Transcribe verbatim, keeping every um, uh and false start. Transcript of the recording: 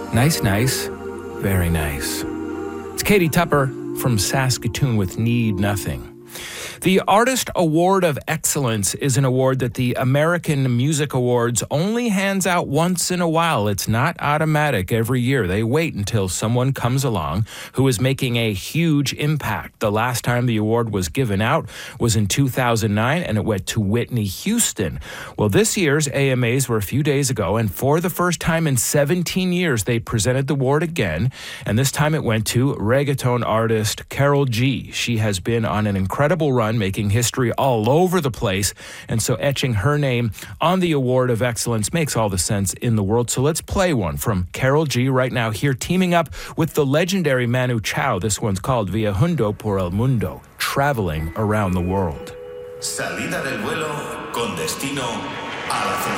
Nice, nice. Very nice. It's Katie Tupper from Saskatoon with Need Nothing. The Artist Award of Excellence is an award that the American Music Awards only hands out once in a while. It's not automatic every year. They wait until someone comes along who is making a huge impact. The last time the award was given out was in two thousand nine, and it went to Whitney Houston. Well, this year's A M As were a few days ago, and for the first time in seventeen years, they presented the award again, and this time it went to reggaeton artist Karol G. She has been on an incredible run, making history all over the place, and so etching her name on the Award of Excellence makes all the sense in the world. So let's play one from Karol G right now here, teaming up with the legendary Manu Chao. This one's called Viajando por el Mundo, traveling around the world. Salida del vuelo con destino a la